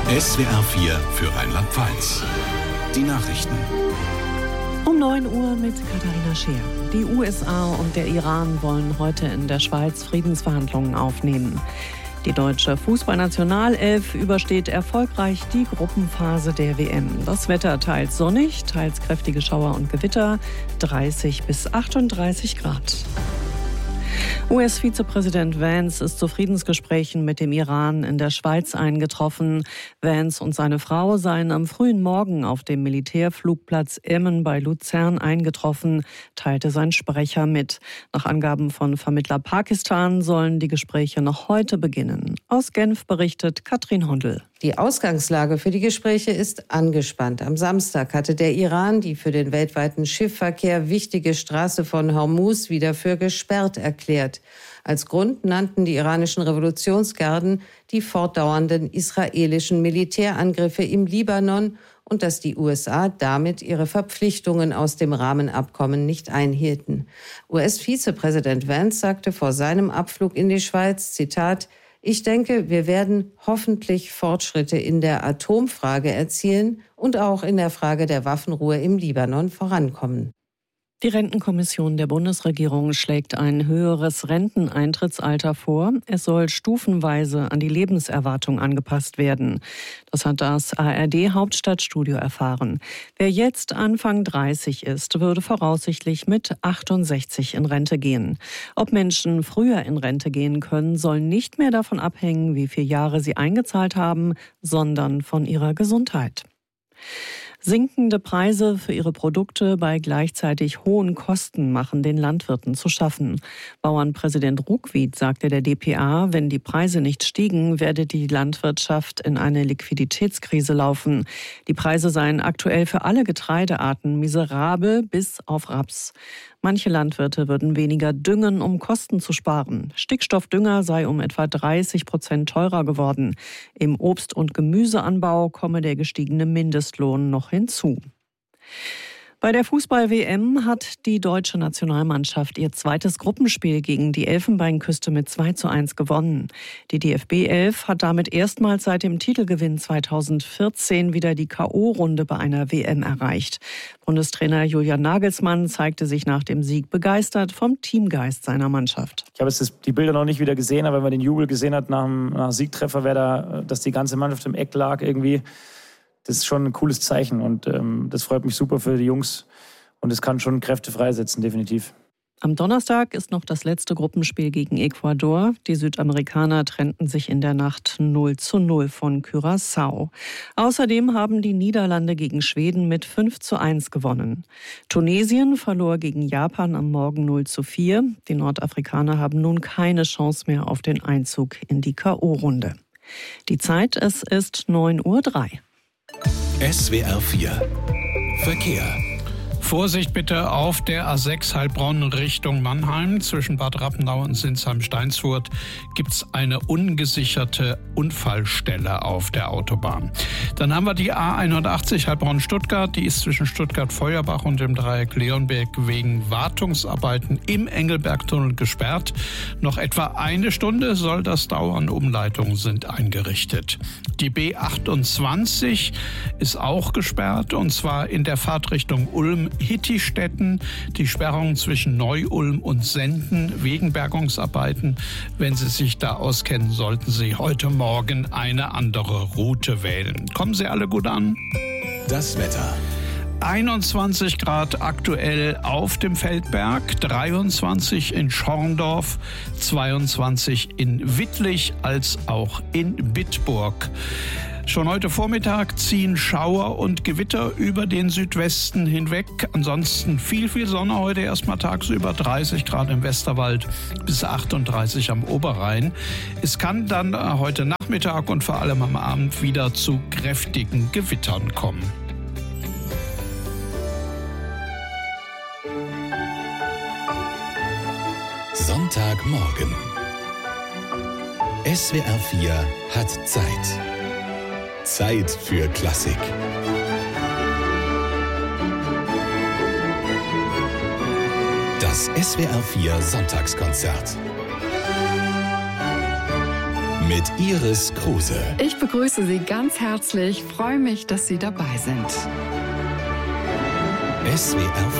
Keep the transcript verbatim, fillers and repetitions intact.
S W R vier für Rheinland-Pfalz. Die Nachrichten. Um neun Uhr mit Katharina Scheer. Die U S A und der Iran wollen heute in der Schweiz Friedensverhandlungen aufnehmen. Die deutsche Fußballnationalelf übersteht erfolgreich die Gruppenphase der W M. Das Wetter teils sonnig, teils kräftige Schauer und Gewitter, dreißig bis achtunddreißig Grad. U S-Vizepräsident Vance ist zu Friedensgesprächen mit dem Iran in der Schweiz eingetroffen. Vance und seine Frau seien am frühen Morgen auf dem Militärflugplatz Emmen bei Luzern eingetroffen, teilte sein Sprecher mit. Nach Angaben von Vermittler Pakistan sollen die Gespräche noch heute beginnen. Aus Genf berichtet Katrin Hondel. Die Ausgangslage für die Gespräche ist angespannt. Am Samstag hatte der Iran die für den weltweiten Schiffverkehr wichtige Straße von Hormuz wieder für gesperrt erklärt. Als Grund nannten die iranischen Revolutionsgarden die fortdauernden israelischen Militärangriffe im Libanon und dass die U S A damit ihre Verpflichtungen aus dem Rahmenabkommen nicht einhielten. U S-Vizepräsident Vance sagte vor seinem Abflug in die Schweiz, Zitat, ich denke, wir werden hoffentlich Fortschritte in der Atomfrage erzielen und auch in der Frage der Waffenruhe im Libanon vorankommen. Die Rentenkommission der Bundesregierung schlägt ein höheres Renteneintrittsalter vor. Es soll stufenweise an die Lebenserwartung angepasst werden. Das hat das A R D-Hauptstadtstudio erfahren. Wer jetzt Anfang dreißig ist, würde voraussichtlich mit achtundsechzig in Rente gehen. Ob Menschen früher in Rente gehen können, soll nicht mehr davon abhängen, wie viele Jahre sie eingezahlt haben, sondern von ihrer Gesundheit. Sinkende Preise für ihre Produkte bei gleichzeitig hohen Kosten machen den Landwirten zu schaffen. Bauernpräsident Ruckwied sagte der D P A, wenn die Preise nicht stiegen, werde die Landwirtschaft in eine Liquiditätskrise laufen. Die Preise seien aktuell für alle Getreidearten miserabel bis auf Raps. Manche Landwirte würden weniger düngen, um Kosten zu sparen. Stickstoffdünger sei um etwa dreißig Prozent teurer geworden. Im Obst- und Gemüseanbau komme der gestiegene Mindestlohn noch hinzu. Bei der Fußball-W M hat die deutsche Nationalmannschaft ihr zweites Gruppenspiel gegen die Elfenbeinküste mit zwei zu eins gewonnen. Die D F B elf hat damit erstmals seit dem Titelgewinn zweitausendvierzehn wieder die K O-Runde bei einer W M erreicht. Bundestrainer Julian Nagelsmann zeigte sich nach dem Sieg begeistert vom Teamgeist seiner Mannschaft. Ich habe jetzt die Bilder noch nicht wieder gesehen, aber wenn man den Jubel gesehen hat nach dem, nach dem Siegtreffer, wer da, dass die ganze Mannschaft im Eck lag irgendwie. Das ist schon ein cooles Zeichen und ähm, das freut mich super für die Jungs und es kann schon Kräfte freisetzen, definitiv. Am Donnerstag ist noch das letzte Gruppenspiel gegen Ecuador. Die Südamerikaner trennten sich in der Nacht null zu null von Curaçao. Außerdem haben die Niederlande gegen Schweden mit fünf zu eins gewonnen. Tunesien verlor gegen Japan am Morgen null zu vier. Die Nordafrikaner haben nun keine Chance mehr auf den Einzug in die K O-Runde. Die Zeit, es ist neun Uhr drei. S W R vier Verkehr. Vorsicht bitte auf der A sechs Heilbronn Richtung Mannheim. Zwischen Bad Rappenau und Sinsheim-Steinsfurt gibt es eine ungesicherte Unfallstelle auf der Autobahn. Dann haben wir die A einundachtzig Heilbronn-Stuttgart. Die ist zwischen Stuttgart-Feuerbach und dem Dreieck Leonberg wegen Wartungsarbeiten im Engelbergtunnel gesperrt. Noch etwa eine Stunde soll das dauern. Umleitungen sind eingerichtet. Die B achtundzwanzig ist auch gesperrt, und zwar in der Fahrtrichtung Ulm-Hittistetten. Die Sperrung zwischen Neu-Ulm und Senden wegen Bergungsarbeiten. Wenn Sie sich da auskennen, sollten Sie heute Morgen eine andere Route wählen. Kommen Sie alle gut an. Das Wetter. einundzwanzig Grad aktuell auf dem Feldberg, dreiundzwanzig in Schorndorf, zweiundzwanzig in Wittlich als auch in Bitburg. Schon heute Vormittag ziehen Schauer und Gewitter über den Südwesten hinweg. Ansonsten viel, viel Sonne heute erstmal tagsüber, dreißig Grad im Westerwald bis achtunddreißig am Oberrhein. Es kann dann heute Nachmittag und vor allem am Abend wieder zu kräftigen Gewittern kommen. Sonntagmorgen. S W R vier hat Zeit. Zeit für Klassik. Das S W R vier Sonntagskonzert. mit Iris Kruse. Ich begrüße Sie ganz herzlich, freue mich, dass Sie dabei sind. S W R